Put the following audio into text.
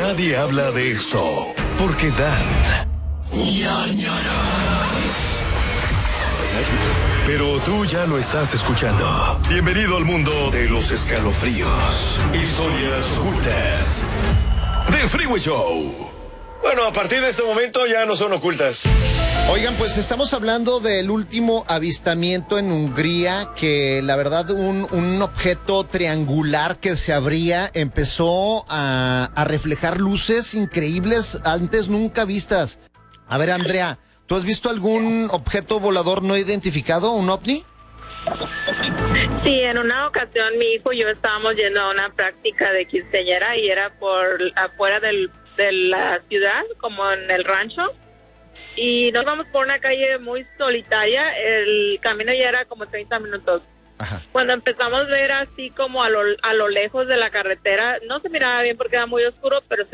Nadie habla de esto porque dan ñañaras. Pero tú ya lo estás escuchando. Bienvenido al mundo de los escalofríos. Historias ocultas del Freeway Show. Bueno, a partir de este momento ya no son ocultas. Oigan, pues estamos hablando del último avistamiento en Hungría, que la verdad un objeto triangular que se abría empezó a reflejar luces increíbles antes nunca vistas. A ver, Andrea, ¿tú has visto algún objeto volador no identificado, un ovni? Sí, en una ocasión mi hijo y yo estábamos yendo a una práctica de quinceañera y era por afuera de la ciudad, como en el rancho. Y nos vamos por una calle muy solitaria, el camino ya era como 30 minutos. Ajá. Cuando empezamos a ver así como a lo lejos de la carretera, no se miraba bien porque era muy oscuro, pero